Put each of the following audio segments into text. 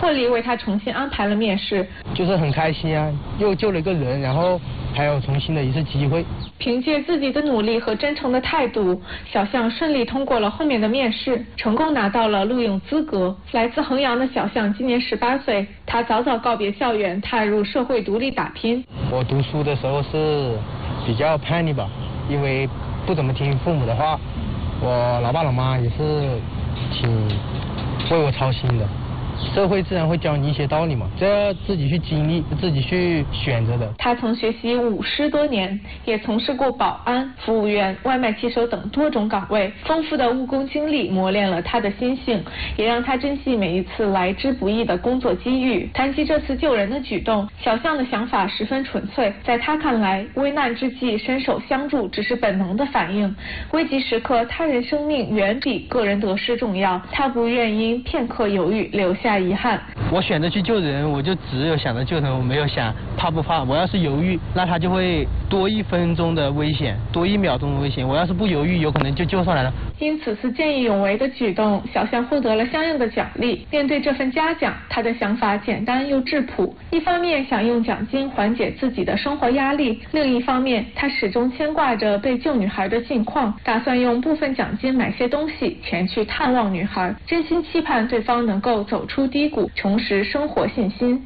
破例为他重新安排了面试， 就是很开心啊，又救了一个人，然后还有重新的一次机会。 凭借自己的努力和真诚的态度，小象顺利通过了后面的面试，成功拿到了录用资格。来自衡阳的小象今年18岁，他早早告别校园，踏入社会独立打拼。 我读书的时候是比较叛逆吧，因为不怎么听父母的话，我老爸老妈也是挺为我操心的。社会自然会教你一些道理嘛，这要自己去经历，自己去选择的。 他曾学习舞狮多年，也从事过保安、服务员、外卖骑手等多种岗位，丰富的务工经历磨练了他的心性，也让他珍惜每一次来之不易的工作机遇。谈及这次救人的举动，小象的想法十分纯粹，在他看来，危难之际伸手相助只是本能的反应，危急时刻他人生命远比个人得失重要，他不愿因片刻犹豫留下遗憾。 我选择去救人，我就只有想着救人，我没有想怕不怕。我要是犹豫，那他就会多1分钟的危险，多1秒钟的危险。我要是不犹豫，有可能就救上来了。 因此次见义勇为的举动，小象获得了相应的奖励。面对这份嘉奖，他的想法简单又质朴，一方面想用奖金缓解自己的生活压力，另一方面他始终牵挂着被救女孩的近况，打算用部分奖金买些东西前去探望女孩，真心期盼对方能够走出低谷，重拾生活信心。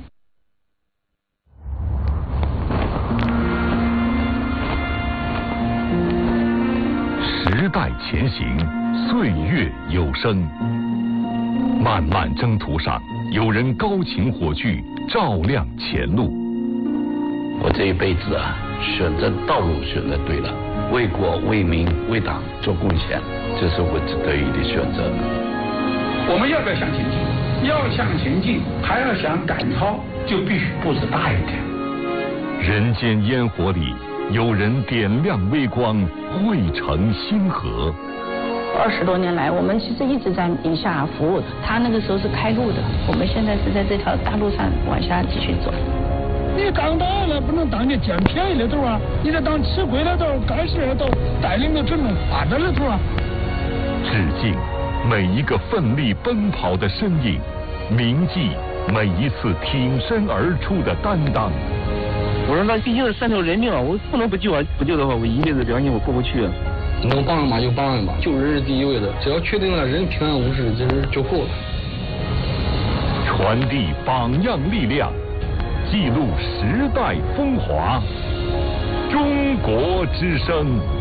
时代前行，岁月有声。漫漫征途上，有人高擎火炬，照亮前路。 我这一辈子啊，选择道路选择对了，为国为民为党做贡献，这是我得以的选择。 我们要不要向前进？要向前进，还要想赶超，就必须步子大一点。 人间烟火里，有人点亮微光，汇成星河。 20多年来，我们其实一直在宁夏服务，他那个时候是开路的，我们现在是在这条大路上往下继续走。 你刚到了，不能当你捡便宜的头啊！你得当吃亏的头，干事的头，带领着整种发展的头啊！ 致敬每一个奋力奔跑的身影，铭记每一次挺身而出的担当。 我说那毕竟是3条人命啊，我不能不救啊！不救的话，我一辈子良心我过不去啊！ 能帮嘛就帮吧，救人是第一位的，只要确定了人平安无事，这人就够了。 传递榜样力量，记录时代风华，中国之声。